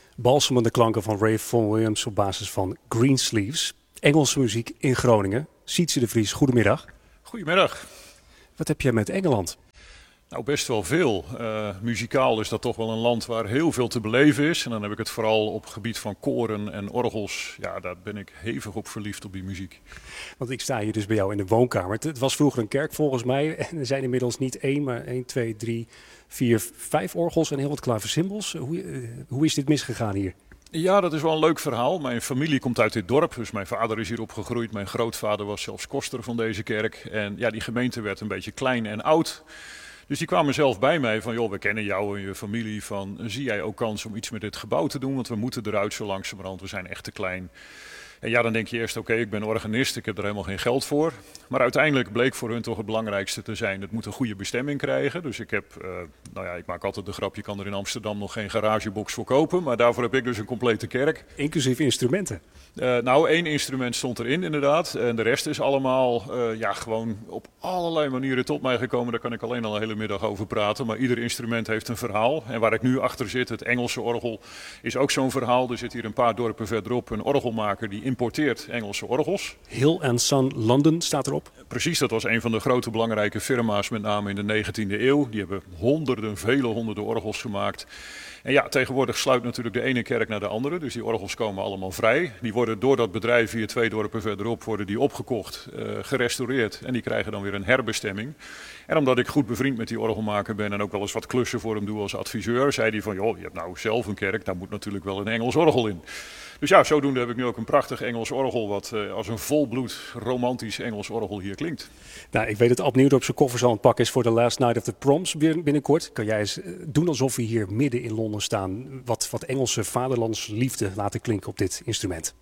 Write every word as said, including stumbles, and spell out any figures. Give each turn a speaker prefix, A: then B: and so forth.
A: Balsemende klanken van Ray Vaughan Williams op basis van Greensleeves. Engelse muziek in Groningen. Sietse de Vries, goedemiddag.
B: Goedemiddag.
A: Wat heb jij met Engeland?
B: Nou, best wel veel. Uh, muzikaal is dat toch wel een land waar heel veel te beleven is. En dan heb ik het vooral op het gebied van koren en orgels. Ja, daar ben ik hevig op verliefd op die muziek.
A: Want ik sta hier dus bij jou in de woonkamer. Het was vroeger een kerk volgens mij. En er zijn inmiddels niet één, maar één, twee, drie, vier, vijf orgels en heel wat klaversymbals. Hoe, uh, hoe is dit misgegaan hier?
B: Ja, dat is wel een leuk verhaal. Mijn familie komt uit dit dorp, dus mijn vader is hier opgegroeid. Mijn grootvader was zelfs koster van deze kerk. En ja, die gemeente werd een beetje klein en oud. Dus die kwamen zelf bij mij van, joh, we kennen jou en je familie. Van, zie jij ook kans om iets met dit gebouw te doen? Want we moeten eruit zo langzamerhand, we zijn echt te klein. En ja, dan denk je eerst, oké, okay, ik ben organist, ik heb er helemaal geen geld voor. Maar uiteindelijk bleek voor hun toch het belangrijkste te zijn, het moet een goede bestemming krijgen. Dus ik heb, uh, nou ja, ik maak altijd de grap, je kan er in Amsterdam nog geen garagebox voor kopen. Maar daarvoor heb ik dus een complete kerk.
A: Inclusief instrumenten?
B: Uh, nou, één instrument stond erin inderdaad. En de rest is allemaal uh, ja, gewoon op allerlei manieren tot mij gekomen. Daar kan ik alleen al een hele middag over praten. Maar ieder instrument heeft een verhaal. En waar ik nu achter zit, het Engelse orgel, is ook zo'n verhaal. Er zit hier een paar dorpen verderop een orgelmaker die importeert Engelse orgels.
A: Hill and Son London staat erop.
B: Precies, dat was een van de grote belangrijke firma's, met name in de negentiende eeuw. Die hebben honderden, vele honderden orgels gemaakt. En ja, tegenwoordig sluit natuurlijk de ene kerk naar de andere, dus die orgels komen allemaal vrij. Die worden door dat bedrijf hier twee dorpen verderop worden die opgekocht, uh, gerestaureerd en die krijgen dan weer een herbestemming. En omdat ik goed bevriend met die orgelmaker ben en ook wel eens wat klussen voor hem doe als adviseur, zei hij van, joh, je hebt nou zelf een kerk, daar moet natuurlijk wel een Engels orgel in. Dus ja, zodoende heb ik nu ook een prachtig Engels orgel wat uh, als een volbloed romantisch Engels orgel hier klinkt.
A: Nou, ik weet dat Ab Nieuwdorp zijn koffers aan het pakken is voor de Last Night of the Proms binnenkort. Kan jij eens doen alsof we hier midden in Londen staan, wat, wat Engelse vaderlandsliefde laten klinken op dit instrument?